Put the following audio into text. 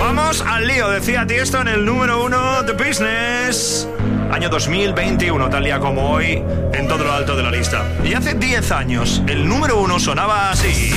Vamos al lío, decía Tiesto en el número 1 de Business. Año 2021, tal día como hoy, en todo lo alto de la lista. Y hace 10 años, el número 1 sonaba así.